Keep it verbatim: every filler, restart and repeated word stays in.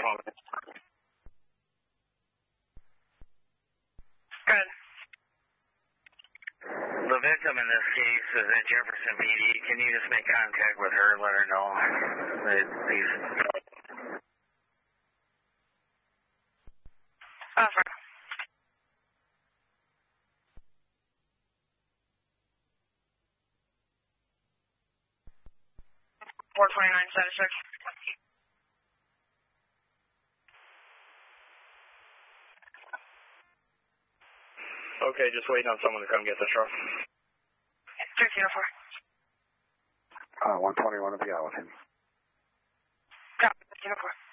Good. The victim in this case is at Jefferson P D. Can you just make contact with her and let her know that these... Oh, fine. four twenty-nine, status check. Okay, just waiting on someone to come get the truck. thirteen oh four. Uh, one twenty-one will be out with him. Copy, thirteen oh four.